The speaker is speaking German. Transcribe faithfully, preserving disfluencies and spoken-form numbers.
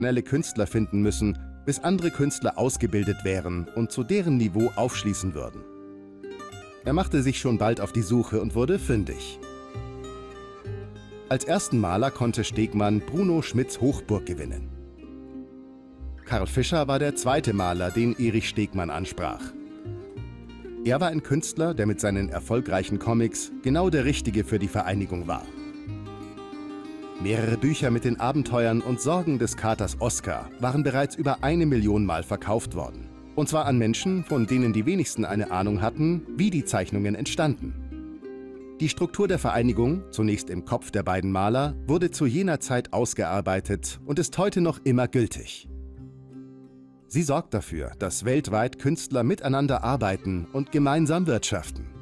professionelle Künstler finden müssen, bis andere Künstler ausgebildet wären und zu deren Niveau aufschließen würden. Er machte sich schon bald auf die Suche und wurde fündig. Als ersten Maler konnte Stegmann Bruno Schmidts Hochburg gewinnen. Karl Fischer war der zweite Maler, den Erich Stegmann ansprach. Er war ein Künstler, der mit seinen erfolgreichen Comics genau der Richtige für die Vereinigung war. Mehrere Bücher mit den Abenteuern und Sorgen des Katers Oskar waren bereits über eine Million Mal verkauft worden. Und zwar an Menschen, von denen die wenigsten eine Ahnung hatten, wie die Zeichnungen entstanden. Die Struktur der Vereinigung, zunächst im Kopf der beiden Maler, wurde zu jener Zeit ausgearbeitet und ist heute noch immer gültig. Sie sorgt dafür, dass weltweit Künstler miteinander arbeiten und gemeinsam wirtschaften.